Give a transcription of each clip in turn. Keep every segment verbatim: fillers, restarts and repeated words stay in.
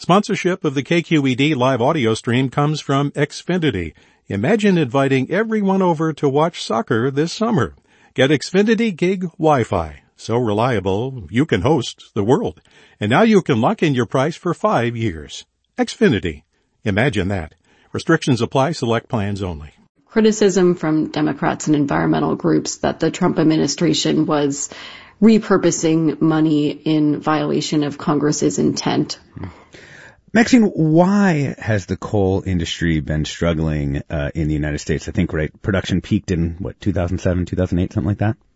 Sponsorship of the K Q E D live audio stream comes from Xfinity. Imagine inviting everyone over to watch soccer this summer. Get Xfinity Gig Wi-Fi. So reliable, you can host the world. And now you can lock in your price for five years. Xfinity. Imagine that. Restrictions apply. Select plans only. Criticism from Democrats and environmental groups that the Trump administration was repurposing money in violation of Congress's intent. Maxine, why has the coal industry been struggling uh, in the United States? I think, right, production peaked in, what, two thousand seven, two thousand eight, something like that?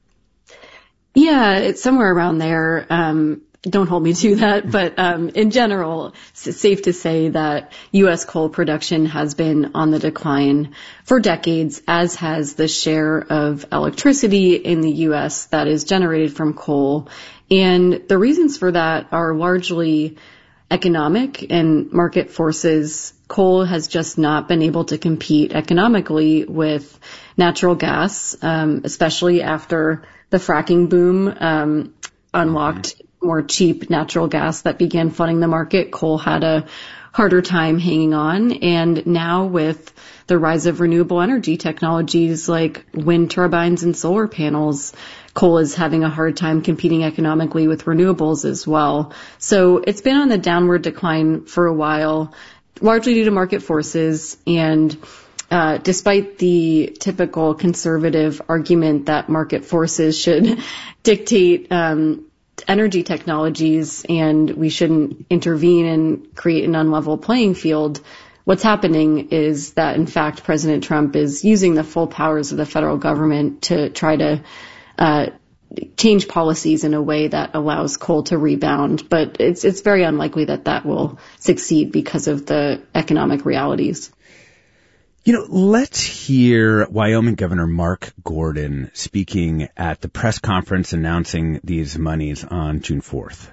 Yeah, it's somewhere around there. Um, don't hold me to that, but um, in general, it's safe to say that U S coal production has been on the decline for decades, as has the share of electricity in the U S that is generated from coal. And the reasons for that are largely economic and market forces. Coal has just not been able to compete economically with natural gas, um, especially after the fracking boom um, unlocked more cheap natural gas that began flooding the market. Coal had a harder time hanging on. And now with the rise of renewable energy technologies like wind turbines and solar panels, coal is having a hard time competing economically with renewables as well. So it's been on the downward decline for a while, largely due to market forces. And uh, despite the typical conservative argument that market forces should dictate um, energy technologies and we shouldn't intervene and create an unlevel playing field, what's happening is that, in fact, President Trump is using the full powers of the federal government to try to uh, change policies in a way that allows coal to rebound. But it's it's very unlikely that that will succeed because of the economic realities. You know, let's hear Wyoming Governor Mark Gordon speaking at the press conference announcing these monies on June fourth.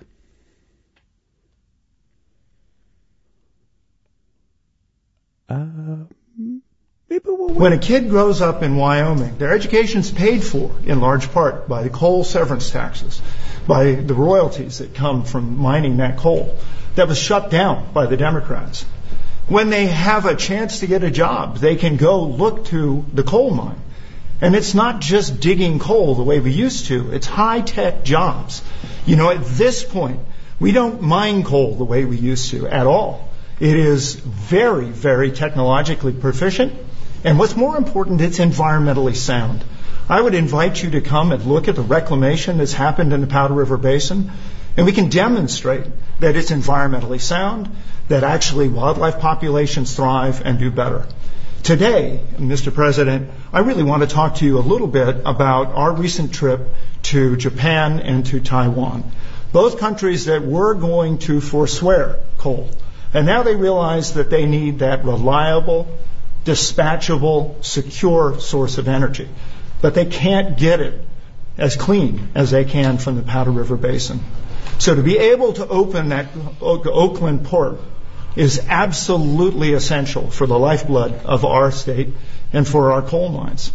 Uh, maybe we'll when a kid grows up in Wyoming, their education's paid for in large part by the coal severance taxes, by the royalties that come from mining that coal that was shut down by the Democrats. When they have a chance to get a job, they can go look to the coal mine. And it's not just digging coal the way we used to. It's high-tech jobs. You know, at this point, we don't mine coal the way we used to at all. It is very, very technologically proficient. And what's more important, it's environmentally sound. I would invite you to come and look at the reclamation that's happened in the Powder River Basin. And we can demonstrate that it's environmentally sound, that actually wildlife populations thrive and do better. Today, Mister President, I really want to talk to you a little bit about our recent trip to Japan and to Taiwan, both countries that were going to forswear coal. And now they realize that they need that reliable, dispatchable, secure source of energy. But they can't get it as clean as they can from the Powder River Basin. So to be able to open that Oakland port is absolutely essential for the lifeblood of our state and for our coal mines.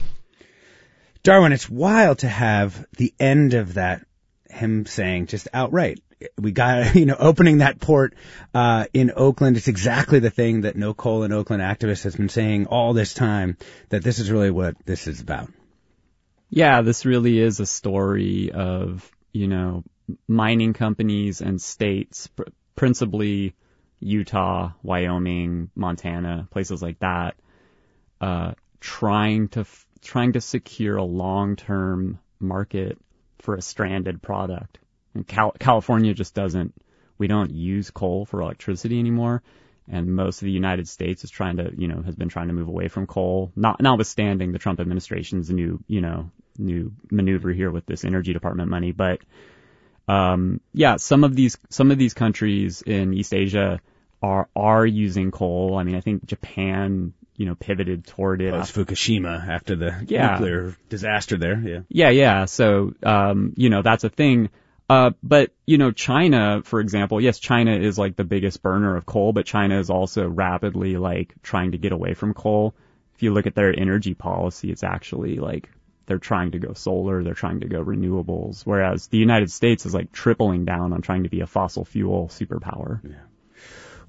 Darwin, it's wild to have the end of that, him saying just outright, we got, you know, opening that port uh, in Oakland. It's exactly the thing that No Coal in Oakland activist has been saying all this time, that this is really what this is about. Yeah, this really is a story of, you know, mining companies and states, pr- principally Utah, Wyoming, Montana, places like that, uh, trying to f- trying to secure a long-term market for a stranded product. And Cal- California just doesn't. We don't use coal for electricity anymore, and most of the United States is trying to, you know, has been trying to move away from coal. Not notwithstanding the Trump administration's new, you know, new maneuver here with this Energy Department money, but. Um, yeah, some of these, some of these countries in East Asia are, are using coal. I mean, I think Japan, you know, pivoted toward it. Well, it's Fukushima after the yeah. nuclear disaster there. Yeah. Yeah. Yeah. So, um, you know, that's a thing. Uh, but, you know, China, for example, yes, China is like the biggest burner of coal, but China is also rapidly like trying to get away from coal. If you look at their energy policy, it's actually like, they're trying to go solar, they're trying to go renewables, whereas the United States is like tripling down on trying to be a fossil fuel superpower. Yeah.